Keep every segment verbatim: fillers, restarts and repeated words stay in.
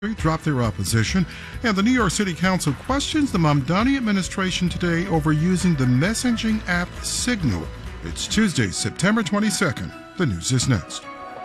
dropped their opposition, and the New York City Council questions the Mamdani administration today over using the messaging app Signal. It's Tuesday, September twenty-second. The news is next.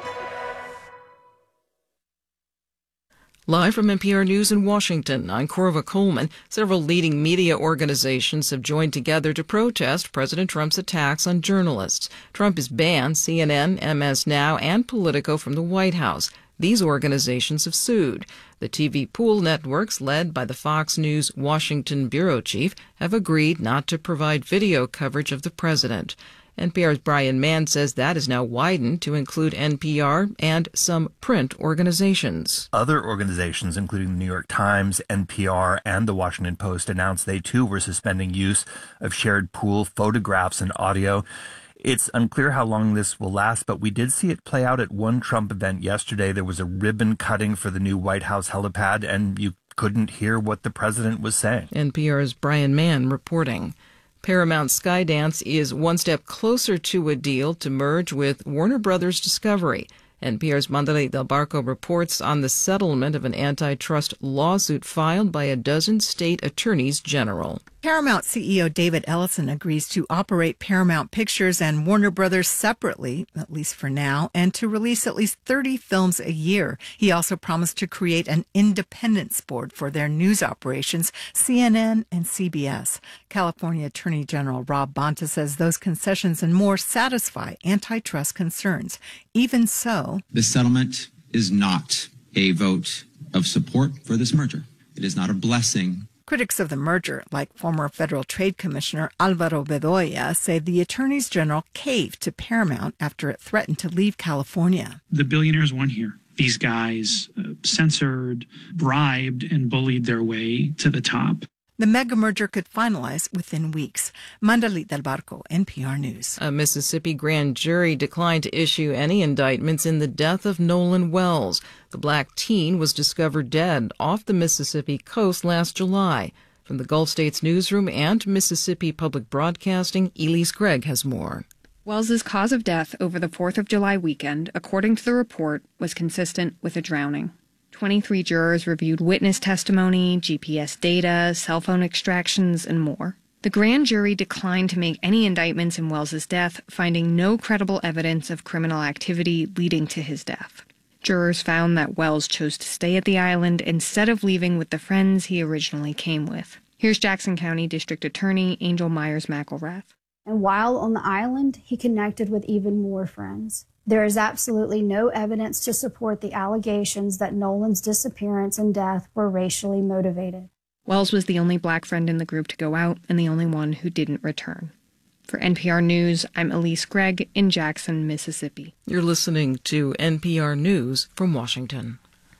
Live from N P R News in Washington, I'm Corva Coleman. Several leading media organizations have joined together to protest President Trump's attacks on journalists. Trump has banned C N N, M S Now, and Politico from the White House. These organizations have sued. The T V pool networks, led by the Fox News Washington bureau chief, have agreed not to provide video coverage of the president. N P R's Brian Mann says that is now widened to include N P R and some print organizations. Other organizations, including the New York Times, N P R, and the Washington Post, announced they too were suspending use of shared pool photographs and audio. It's unclear how long this will last, but we did see it play out at one Trump event yesterday. There was a ribbon cutting for the new White House helipad, and you couldn't hear what the president was saying. N P R's Brian Mann reporting. Paramount Skydance is one step closer to a deal to merge with Warner Brothers Discovery. N P R's Mandalit Del Barco reports on the settlement of an antitrust lawsuit filed by a dozen state attorneys general. Paramount C E O David Ellison agrees to operate Paramount Pictures and Warner Brothers separately, at least for now, and to release at least thirty films a year. He also promised to create an independence board for their news operations, C N N and C B S. California Attorney General Rob Bonta says those concessions and more satisfy antitrust concerns. Even so, the settlement is not a vote of support for this merger. It is not a blessing. Critics of the merger, like former Federal Trade Commissioner Alvaro Bedoya, say the attorneys general caved to Paramount after it threatened to leave California. The billionaires won here. These guys uh, censored, bribed, and bullied their way to the top. The mega merger could finalize within weeks. Mandalit Del Barco, N P R News. A Mississippi grand jury declined to issue any indictments in the death of Nolan Wells. The black teen was discovered dead off the Mississippi coast last July. From the Gulf States newsroom and Mississippi Public Broadcasting, Elise Gregg has more. Wells's cause of death over the fourth of July weekend, according to the report, was consistent with a drowning. twenty-three jurors reviewed witness testimony, G P S data, cell phone extractions, and more. The grand jury declined to make any indictments in Wells's death, finding no credible evidence of criminal activity leading to his death. Jurors found that Wells chose to stay at the island instead of leaving with the friends he originally came with. Here's Jackson County District Attorney Angel Myers-McElrath. And while on the island, he connected with even more friends. There is absolutely no evidence to support the allegations that Nolan's disappearance and death were racially motivated. Wells was the only black friend in the group to go out and the only one who didn't return. For N P R News, I'm Elise Gregg in Jackson, Mississippi. You're listening to N P R News from Washington.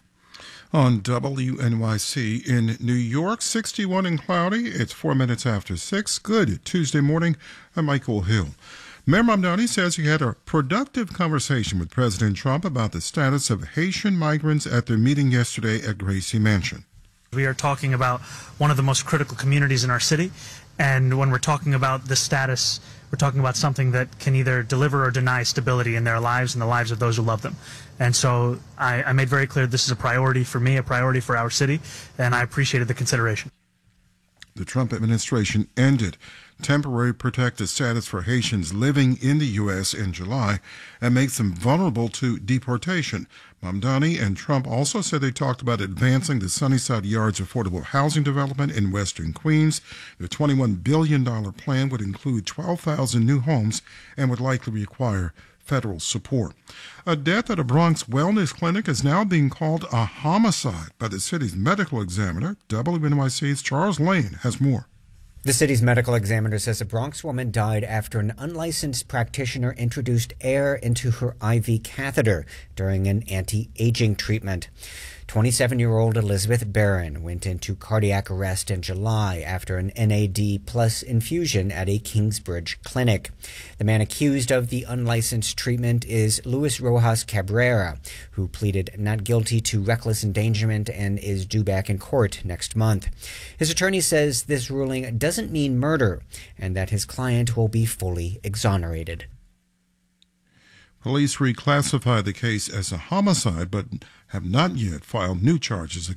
On W N Y C in New York, sixty-one and cloudy. It's four minutes after six. Good Tuesday morning. I'm Michael Hill. Mayor Mamdani says he had a productive conversation with President Trump about the status of Haitian migrants at their meeting yesterday at Gracie Mansion. We are talking about one of the most critical communities in our city, and when we're talking about the status, we're talking about something that can either deliver or deny stability in their lives and the lives of those who love them. And so I, I made very clear this is a priority for me, a priority for our city, and I appreciated the consideration. The Trump administration ended temporary protected status for Haitians living in the U S in July and makes them vulnerable to deportation. Mamdani and Trump also said they talked about advancing the Sunnyside Yards affordable housing development in western Queens. The twenty-one billion dollars plan would include twelve thousand new homes and would likely require federal support. A death at a Bronx wellness clinic is now being called a homicide by the city's medical examiner. W N Y C's Charles Lane has more. The city's medical examiner says a Bronx woman died after an unlicensed practitioner introduced air into her I V catheter during an anti-aging treatment. twenty-seven-year-old Elizabeth Barron went into cardiac arrest in July after an N A D plus infusion at a Kingsbridge clinic. The man accused of the unlicensed treatment is Luis Rojas Cabrera, who pleaded not guilty to reckless endangerment and is due back in court next month. His attorney says this ruling doesn't mean murder and that his client will be fully exonerated. Police reclassified the case as a homicide, but have not yet filed new charges